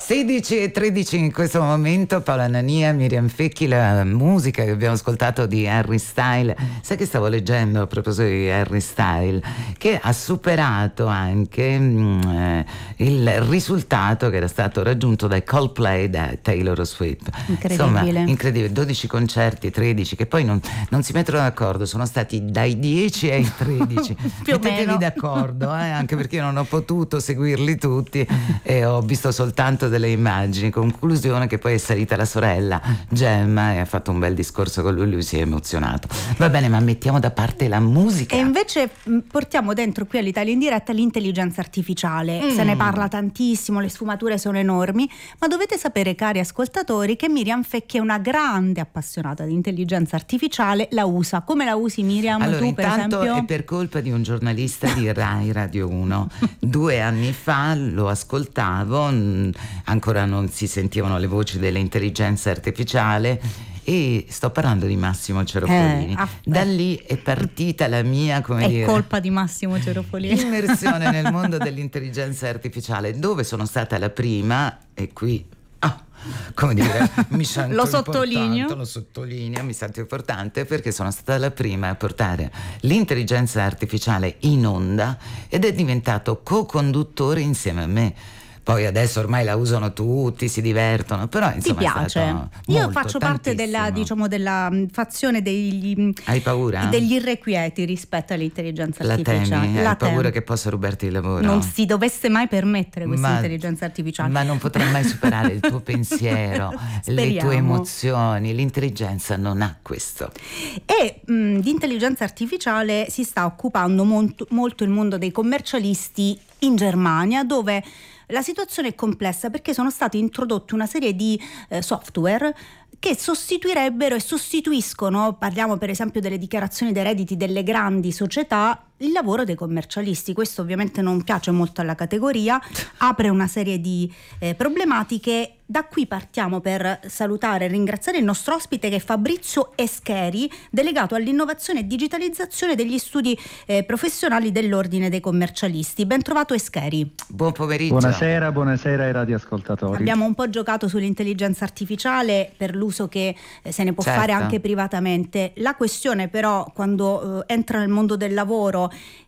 16:13 in questo momento. Paola Nania, Miriam Fecchi, la musica che abbiamo ascoltato di Harry Styles. Sai che stavo leggendo a proposito di Harry Styles, che ha superato anche il risultato che era stato raggiunto dai Coldplay, da Taylor Swift. Incredibile. Insomma, incredibile. 12 concerti, 13 che poi non si mettono d'accordo, sono stati dai 10 ai 13. Mettetevi d'accordo, anche perché io non ho potuto seguirli tutti e ho visto soltanto delle immagini. Conclusione che poi è salita la sorella Gemma e ha fatto un bel discorso con lui si è emozionato. Va bene, ma mettiamo da parte la musica e invece portiamo dentro qui all'Italia in diretta l'intelligenza artificiale. Se ne parla tantissimo, le sfumature sono enormi, ma dovete sapere, cari ascoltatori, che Miriam Fecchi è una grande appassionata di intelligenza artificiale. La usa. Come la usi, Miriam? Allora, tu per intanto esempio? È per colpa di un giornalista di Rai Radio 1. 2 anni fa lo ascoltavo, ancora non si sentivano le voci dell'intelligenza artificiale, e sto parlando di Massimo Cerofolini. Da lì è partita la mia, è colpa di Massimo Cerofolini, immersione nel mondo dell'intelligenza artificiale, dove sono stata la prima, e qui come dire, mi sento lo sottolineo, mi sento importante perché sono stata la prima a portare l'intelligenza artificiale in onda ed è diventato co-conduttore insieme a me. Poi adesso ormai la usano tutti, si divertono, però insomma ti piace? Io faccio parte della fazione degli hai paura? Degli irrequieti rispetto all'intelligenza artificiale. Temi? Hai paura che possa rubarti il lavoro? Non si dovesse mai permettere questa intelligenza artificiale. Ma non potrai mai superare il tuo pensiero, le tue emozioni. L'intelligenza non ha questo. E di intelligenza artificiale si sta occupando molto il mondo dei commercialisti in Germania, dove la situazione è complessa perché sono stati introdotti una serie di software che sostituirebbero e sostituiscono, parliamo per esempio delle dichiarazioni dei redditi delle grandi società, il lavoro dei commercialisti. Questo ovviamente non piace molto alla categoria, apre una serie di problematiche. Da qui partiamo per salutare e ringraziare il nostro ospite, che è Fabrizio Escheri, delegato all'innovazione e digitalizzazione degli studi professionali dell'Ordine dei Commercialisti. Ben trovato, Escheri. Buon pomeriggio. Buonasera ai radioascoltatori. Abbiamo un po' giocato sull'intelligenza artificiale per l'uso che se ne può fare anche privatamente. La questione però, quando entra nel mondo del lavoro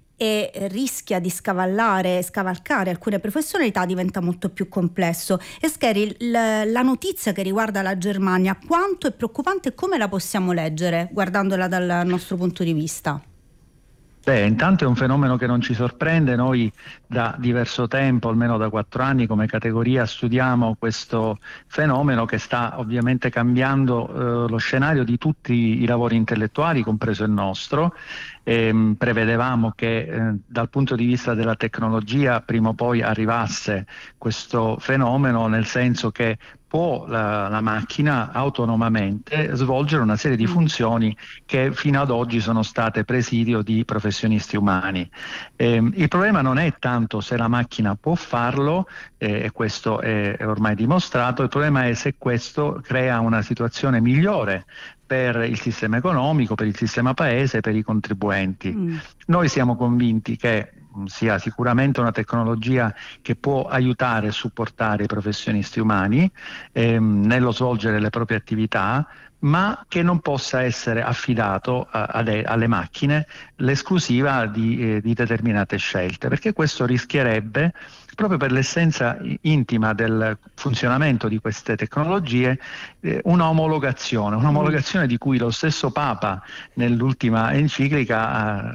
e rischia di scavalcare alcune professionalità, diventa molto più complesso. Escheri, la notizia che riguarda la Germania, quanto è preoccupante e come la possiamo leggere guardandola dal nostro punto di vista? Intanto è un fenomeno che non ci sorprende. Noi da diverso tempo, almeno da 4 anni, come categoria studiamo questo fenomeno che sta ovviamente cambiando lo scenario di tutti i lavori intellettuali, compreso il nostro. Prevedevamo che dal punto di vista della tecnologia prima o poi arrivasse questo fenomeno, nel senso che può la macchina autonomamente svolgere una serie di funzioni che fino ad oggi sono state presidio di professionisti umani. Il problema non è tanto se la macchina può farlo, e questo è ormai dimostrato. Il problema è se questo crea una situazione migliore per il sistema economico, per il sistema paese, per i contribuenti. Noi siamo convinti che sia sicuramente una tecnologia che può aiutare e supportare i professionisti umani nello svolgere le proprie attività, ma che non possa essere affidato alle macchine l'esclusiva di determinate scelte, perché questo rischierebbe, proprio per l'essenza intima del funzionamento di queste tecnologie, un'omologazione di cui lo stesso Papa nell'ultima enciclica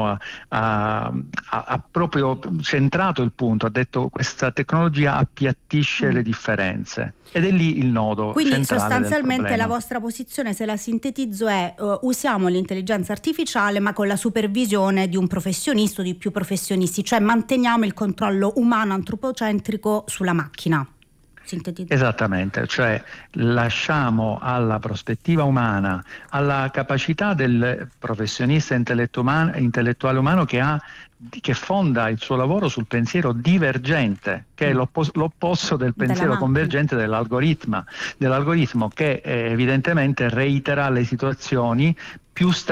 ha proprio centrato il punto. Ha detto: questa tecnologia appiattisce le differenze, ed è lì il nodo. Quindi centrale sostanzialmente la vostra posizione, se la sintetizzo, è usiamo l'intelligenza artificiale ma con la supervisione di un professionista o di più professionisti, cioè manteniamo il controllo umano antropocentrico sulla macchina. Esattamente, cioè lasciamo alla prospettiva umana, alla capacità del professionista intellettuale umano che fonda il suo lavoro sul pensiero divergente, che è l'opposto del pensiero convergente dell'algoritmo, che evidentemente reitera le situazioni più